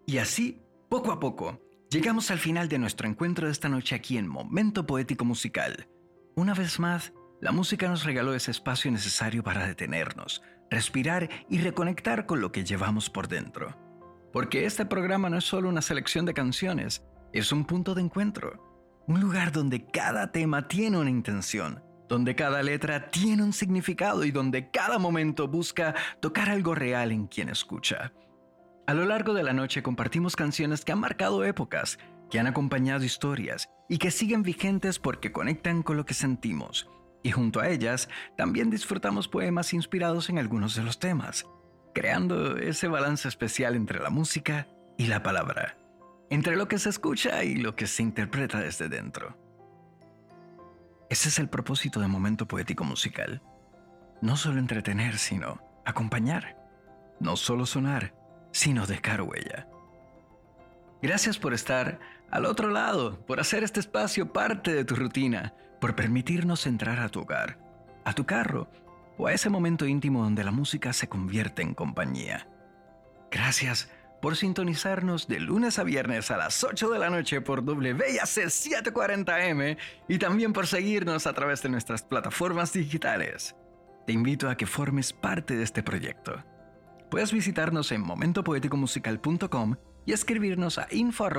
Y así, poco a poco, llegamos al final de nuestro encuentro de esta noche aquí en Momento Poético Musical. Una vez más, la música nos regaló ese espacio necesario para detenernos, respirar y reconectar con lo que llevamos por dentro. Porque este programa no es solo una selección de canciones, es un punto de encuentro. Un lugar donde cada tema tiene una intención, donde cada letra tiene un significado y donde cada momento busca tocar algo real en quien escucha. A lo largo de la noche compartimos canciones que han marcado épocas, que han acompañado historias y que siguen vigentes porque conectan con lo que sentimos. Y junto a ellas, también disfrutamos poemas inspirados en algunos de los temas, creando ese balance especial entre la música y la palabra, entre lo que se escucha y lo que se interpreta desde dentro. Ese es el propósito de Momento Poético Musical. No solo entretener, sino acompañar. No solo sonar, sino dejar huella. Gracias por estar al otro lado, por hacer este espacio parte de tu rutina, por permitirnos entrar a tu hogar, a tu carro o a ese momento íntimo donde la música se convierte en compañía. Gracias por sintonizarnos de lunes a viernes a las 8 de la noche por WIAC 740M y también por seguirnos a través de nuestras plataformas digitales. Te invito a que formes parte de este proyecto. Puedes visitarnos en momentopoeticomusical.com y escribirnos a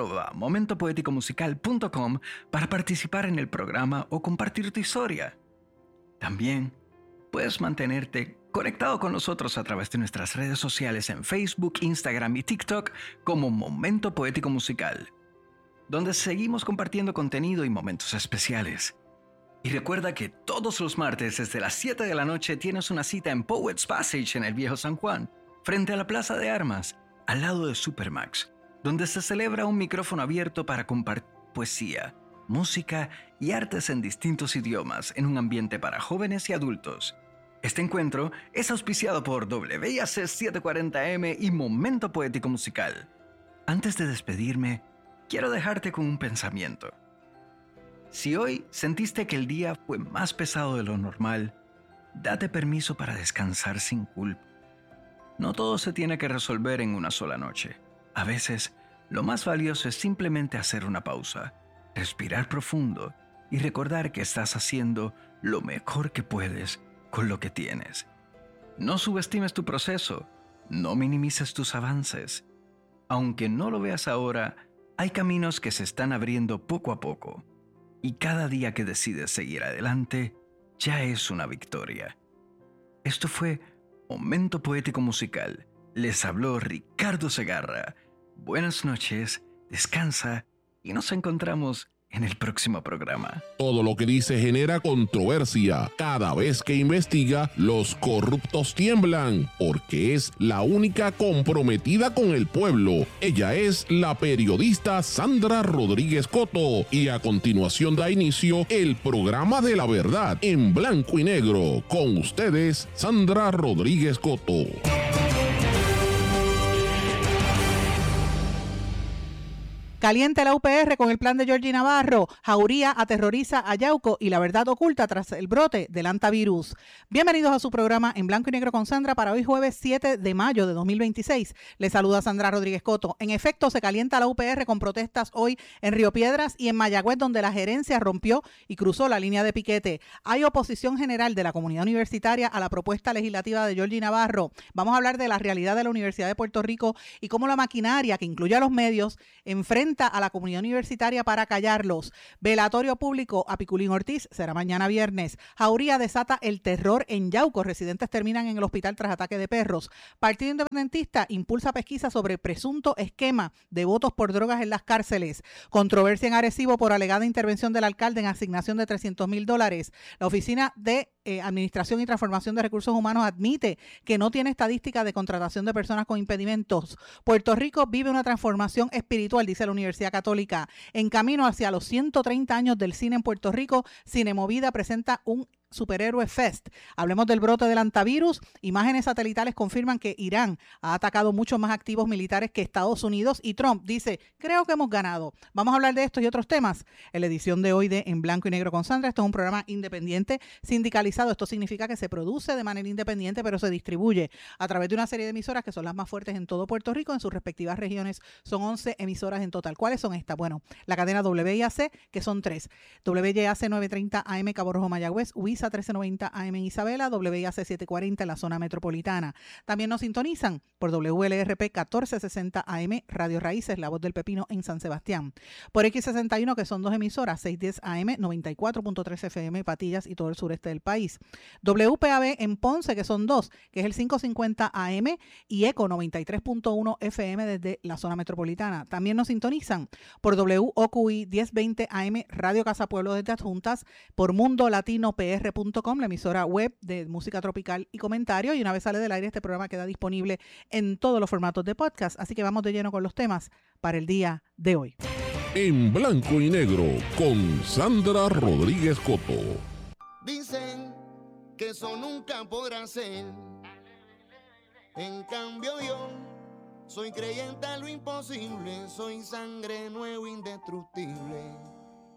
info@momentopoeticomusical.com para participar en el programa o compartir tu historia. También puedes mantenerte conectado con nosotros a través de nuestras redes sociales en Facebook, Instagram y TikTok como Momento Poético Musical, donde seguimos compartiendo contenido y momentos especiales. Y recuerda que todos los martes desde las 7 de la noche tienes una cita en Poets Passage en el Viejo San Juan, frente a la Plaza de Armas, al lado de Supermax, donde se celebra un micrófono abierto para compartir poesía, música y artes en distintos idiomas en un ambiente para jóvenes y adultos. Este encuentro es auspiciado por WIAC 740M y Momento Poético Musical. Antes de despedirme, quiero dejarte con un pensamiento. Si hoy sentiste que el día fue más pesado de lo normal, date permiso para descansar sin culpa. No todo se tiene que resolver en una sola noche. A veces, lo más valioso es simplemente hacer una pausa, respirar profundo y recordar que estás haciendo lo mejor que puedes con lo que tienes. No subestimes tu proceso, no minimices tus avances. Aunque no lo veas ahora, hay caminos que se están abriendo poco a poco. Y cada día que decides seguir adelante, ya es una victoria. Esto fue Momento Poético Musical. Les habló Ricardo Segarra. Buenas noches, descansa y nos encontramos en el próximo programa. Todo lo que dice genera controversia. Cada vez que investiga, los corruptos tiemblan, porque es la única comprometida con el pueblo. Ella es la periodista Sandra Rodríguez Coto. Y a continuación da inicio el programa de la verdad en blanco y negro. Con ustedes, Sandra Rodríguez Coto. Caliente la UPR con el plan de Georgie Navarro. Jauría aterroriza a Yauco y la verdad oculta tras el brote del antivirus. Bienvenidos a su programa en blanco y negro con Sandra para hoy jueves 7 de mayo de 2026. Les saluda Sandra Rodríguez Coto. En efecto, se calienta la UPR con protestas hoy en Río Piedras y en Mayagüez, donde la gerencia rompió y cruzó la línea de piquete. Hay oposición general de la comunidad universitaria a la propuesta legislativa de Georgie Navarro. Vamos a hablar de la realidad de la Universidad de Puerto Rico y cómo la maquinaria que incluye a los medios enfrenta a la comunidad universitaria para callarlos. Velatorio público a Piculín Ortiz será mañana viernes. Jauría desata el terror en Yauco. Residentes terminan en el hospital tras ataque de perros. Partido Independentista impulsa pesquisa sobre presunto esquema de votos por drogas en las cárceles. Controversia en Arecibo por alegada intervención del alcalde en asignación de $300,000. La Oficina de Administración y Transformación de Recursos Humanos admite que no tiene estadística de contratación de personas con impedimentos. Puerto Rico vive una transformación espiritual, dice la Universidad Católica. En camino hacia los 130 años del cine en Puerto Rico, Cinemovida presenta un Superhéroe Fest. Hablemos del brote del antivirus. Imágenes satelitales confirman que Irán ha atacado muchos más activos militares que Estados Unidos y Trump dice, creo que hemos ganado. Vamos a hablar de esto y otros temas en la edición de hoy de En Blanco y Negro con Sandra. Esto es un programa independiente sindicalizado. Esto significa que se produce de manera independiente, pero se distribuye a través de una serie de emisoras que son las más fuertes en todo Puerto Rico, en sus respectivas regiones. Son 11 emisoras en total. ¿Cuáles son estas? Bueno, la cadena WIAC, que son 3. WIAC 930 AM Cabo Rojo Mayagüez, WISA 1390 AM en Isabela, WIAC 740 en la zona metropolitana. También nos sintonizan por WLRP 1460 AM Radio Raíces, La Voz del Pepino en San Sebastián. Por X61, que son 2 emisoras, 610 AM, 94.3 FM Patillas y todo el sureste del país. WPAB en Ponce, que son 2, que es el 550 AM y ECO 93.1 FM desde la zona metropolitana. También nos sintonizan por WOQI 1020 AM Radio Casa Pueblo desde Adjuntas, por mundolatinopr.com, la emisora web de música tropical y comentario, y una vez sale del aire este programa queda disponible en todos los formatos de podcast, así que vamos de lleno con los temas para el día de hoy. En Blanco y Negro con Sandra Rodríguez Coto. Dicen que eso nunca podrá ser, en cambio yo soy creyente a lo imposible, soy sangre nueva indestructible.